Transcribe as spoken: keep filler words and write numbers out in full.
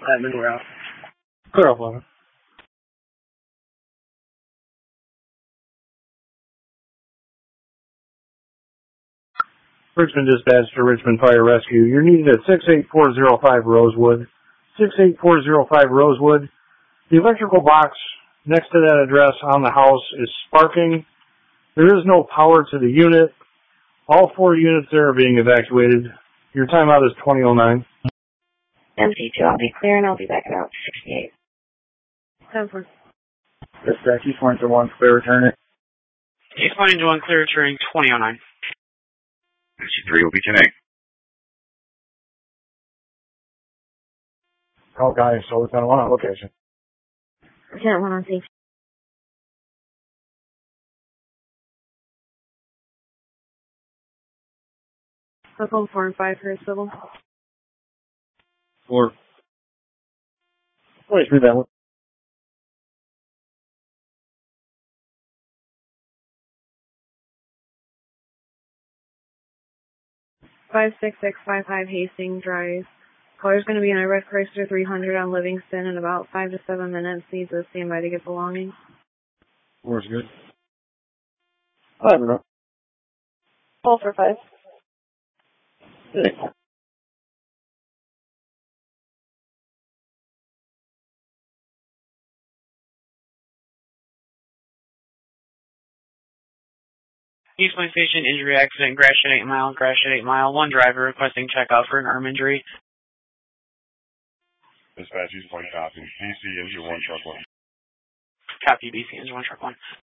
that middle route. Clear up, eleven. Richmond dispatch to Richmond Fire Rescue. You're needed at six eight four zero five Rosewood. six eight four zero five Rosewood. The electrical box next to that address on the house is sparking. There is no power to the unit. All four units there are being evacuated. Your timeout is twenty oh nine. M C two, I'll be clear and I'll be back about sixty-eight. ten four. Dispatch, East one to one, clear, return it. East one to one, clear, returning twenty oh nine. M C three will be ten eight. Call guy, so it's on one on location. Lieutenant one on safety. Cell four and five for civil. Four. Wait, through that one. five six six five five Hastings Drive. Caller's going to be in a Red Chrysler three hundred on Livingston in about five to seven minutes. Needs to stand by to get belongings. Four's good. I don't know. Call for five. Six. East Point Station, injury accident, crash at eight mile, crash at eight mile. One driver requesting checkout for an arm injury. Dispatch, East Point copy. B C, engine one, truck one. Copy, B C, engine one, truck one.